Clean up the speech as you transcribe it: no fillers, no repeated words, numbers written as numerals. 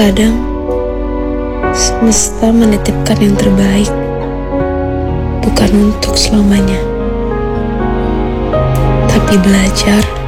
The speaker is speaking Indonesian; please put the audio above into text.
Terkadang semesta menitipkan yang terbaik, bukan untuk selamanya, tapi belajar